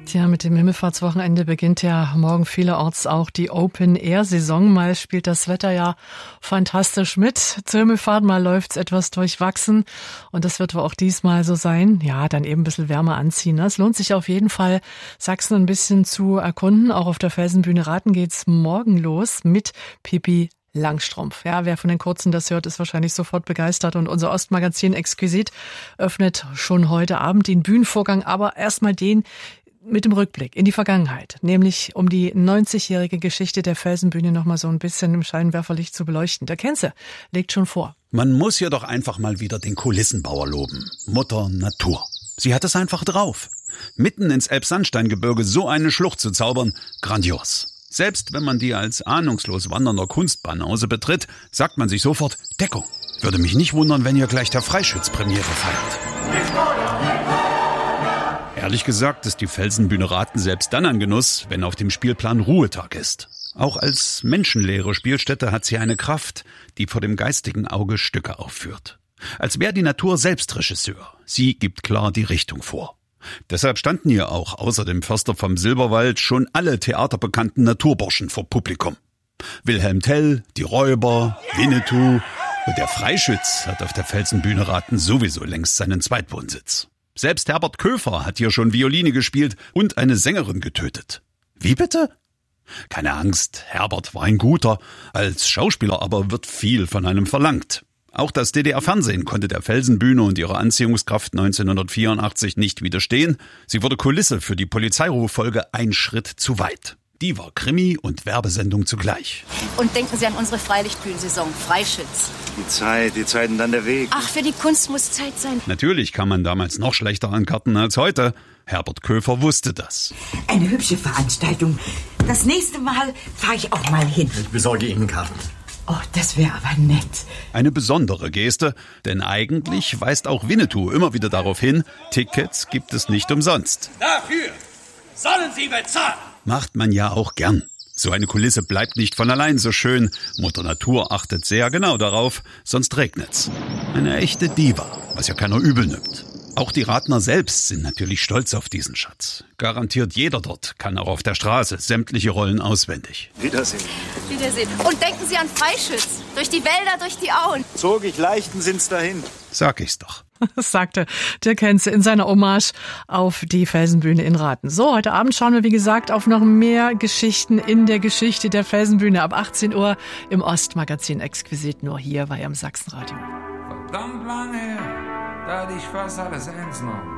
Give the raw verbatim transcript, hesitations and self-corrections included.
Tja, mit dem Himmelfahrtswochenende beginnt ja morgen vielerorts auch die Open-Air-Saison. Mal spielt das Wetter ja fantastisch mit. Zur Himmelfahrt, mal läuft's etwas durchwachsen. Und das wird auch diesmal so sein. Ja, dann eben ein bisschen wärmer anziehen. Es lohnt sich auf jeden Fall, Sachsen ein bisschen zu erkunden. Auch auf der Felsenbühne Raten geht's morgen los mit Pippi Langstrumpf. Ja, wer von den Kurzen das hört, ist wahrscheinlich sofort begeistert. Und unser Ostmagazin Exquisit öffnet schon heute Abend den Bühnenvorgang. Aber erstmal den mit dem Rückblick in die Vergangenheit, nämlich um die neunzigjährige Geschichte der Felsenbühne noch mal so ein bisschen im Scheinwerferlicht zu beleuchten. Der Kenze legt schon vor. Man muss ja doch einfach mal wieder den Kulissenbauer loben. Mutter Natur. Sie hat es einfach drauf. Mitten ins Elbsandsteingebirge so eine Schlucht zu zaubern, grandios. Selbst wenn man die als ahnungslos wandernder Kunstbanause betritt, sagt man sich sofort, Deckung. Würde mich nicht wundern, wenn hier gleich der Freischütz Premiere feiert. Ehrlich gesagt ist die Felsenbühne Raten selbst dann ein Genuss, wenn auf dem Spielplan Ruhetag ist. Auch als menschenleere Spielstätte hat sie eine Kraft, die vor dem geistigen Auge Stücke aufführt. Als wäre die Natur selbst Regisseur. Sie gibt klar die Richtung vor. Deshalb standen hier auch außer dem Förster vom Silberwald schon alle theaterbekannten Naturburschen vor Publikum. Wilhelm Tell, die Räuber, Winnetou und der Freischütz hat auf der Felsenbühne Raten sowieso längst seinen Zweitwohnsitz. Selbst Herbert Köfer hat hier schon Violine gespielt und eine Sängerin getötet. Wie bitte? Keine Angst, Herbert war ein guter. Als Schauspieler aber wird viel von einem verlangt. Auch das D D R-Fernsehen konnte der Felsenbühne und ihrer Anziehungskraft neunzehnhundertvierundachtzig nicht widerstehen. Sie wurde Kulisse für die Polizeiruffolge Ein Schritt zu weit. Die war Krimi und Werbesendung zugleich. Und denken Sie an unsere Freilichtbühnensaison, Freischütz. Die Zeit, die Zeit und dann der Weg. Ach, für die Kunst muss Zeit sein. Natürlich kam man damals noch schlechter an Karten als heute. Herbert Köfer wusste das. Eine hübsche Veranstaltung. Das nächste Mal fahre ich auch mal hin. Ich besorge Ihnen Karten. Oh, das wäre aber nett. Eine besondere Geste, denn eigentlich weist auch Winnetou immer wieder darauf hin, Tickets gibt es nicht umsonst. Dafür sollen Sie bezahlen. Macht man ja auch gern. So eine Kulisse bleibt nicht von allein so schön. Mutter Natur achtet sehr genau darauf, sonst regnet's. Eine echte Diva, was ja keiner übel nimmt. Auch die Ratner selbst sind natürlich stolz auf diesen Schatz. Garantiert jeder dort kann auch auf der Straße sämtliche Rollen auswendig. Wiedersehen. Wiedersehen. Und denken Sie an Freischütz. Durch die Wälder, durch die Auen. Zog ich leichten Sinns dahin. Sag ich's doch. Das sagte der Kenze in seiner Hommage auf die Felsenbühne in Raten. So, heute Abend schauen wir, wie gesagt, auf noch mehr Geschichten in der Geschichte der Felsenbühne ab achtzehn Uhr im Ostmagazin Exquisit, nur hier bei Ihrem Sachsenradio. Verdammt lange her, da hatte ich fast alles ernst genommen.